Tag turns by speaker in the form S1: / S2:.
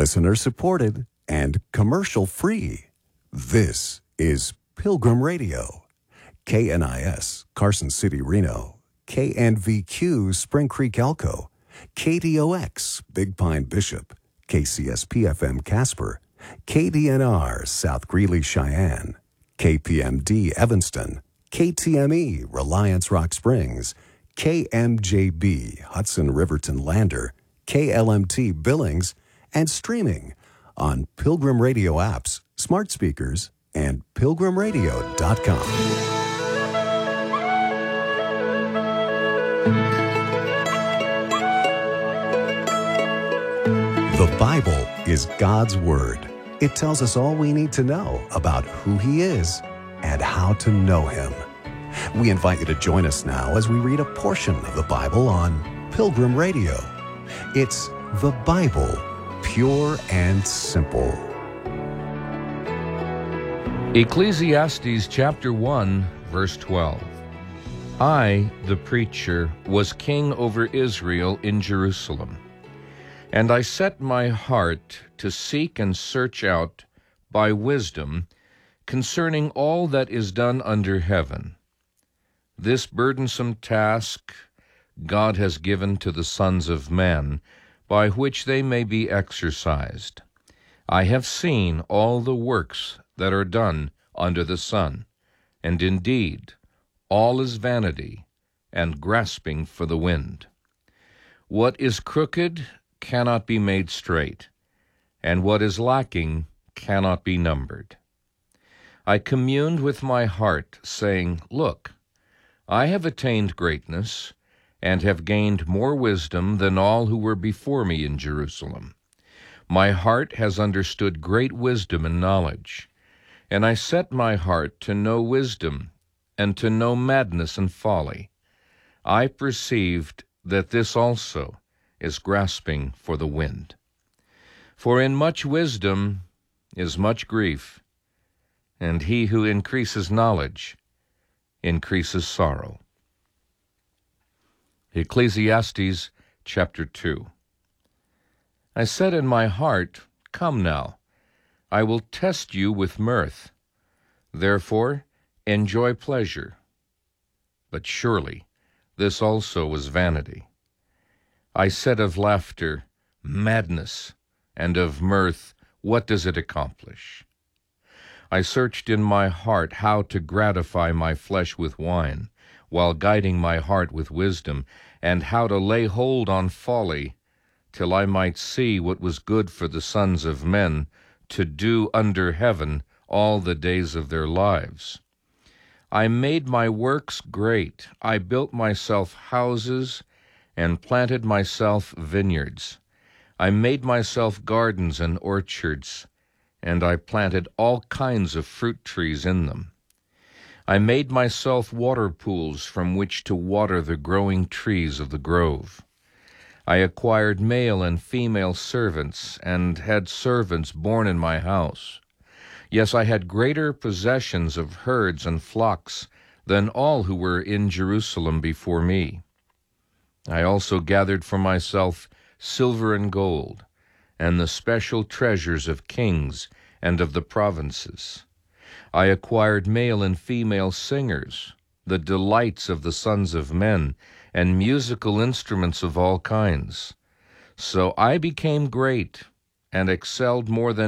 S1: listener supported, and commercial free. This is Pilgrim Radio. KNIS, Carson City, Reno. KNVQ, Spring Creek, Elko. KDOX, Big Pine, Bishop. KCSP-FM, Casper. KDNR, South Greeley, Cheyenne. KPMD, Evanston. KTME, Reliance, Rock Springs. KMJB, Hudson Riverton, Lander. KLMT, Billings, and streaming on Pilgrim Radio apps, smart speakers, and pilgrimradio.com. The Bible is God's Word. It tells us all we need to know about who He is and how to know Him. We invite you to join us now as we read a portion of the Bible on Pilgrim Radio. It's the Bible, pure and simple.
S2: Ecclesiastes chapter 1, verse 12. I, the preacher, was king over Israel in Jerusalem, and I set my heart to seek and search out by wisdom concerning all that is done under heaven. This burdensome task God has given to the sons of men, by which they may be exercised. I have seen all the works that are done under the sun, and indeed all is vanity and grasping for the wind. What is crooked cannot be made straight, and what is lacking cannot be numbered. I communed with my heart, saying, Look, I have attained greatness, and have gained more wisdom than all who were before me in Jerusalem. My heart has understood great wisdom and knowledge, and I set my heart to know wisdom, and to know madness and folly. I perceived that this also is grasping for the wind. For in much wisdom is much grief, and he who increases knowledge increases sorrow. Ecclesiastes chapter 2. I said in my heart, Come now, I will test you with mirth. Therefore enjoy pleasure. But surely this also was vanity. I said of laughter, madness, and of mirth, what does it accomplish? I searched in my heart how to gratify my flesh with wine, while guiding my heart with wisdom, and how to lay hold on folly, till I might see what was good for the sons of men to do under heaven all the days of their lives. I made my works great. I built myself houses and planted myself vineyards. I made myself gardens and orchards, and I planted all kinds of fruit trees in them. I made myself water pools from which to water the growing trees of the grove. I acquired male and female servants, and had servants born in my house. Yes, I had greater possessions of herds and flocks than all who were in Jerusalem before me. I also gathered for myself silver and gold, and the special treasures of kings and of the provinces. I acquired male and female singers, the delights of the sons of men, and musical instruments of all kinds. So I became great, and excelled more than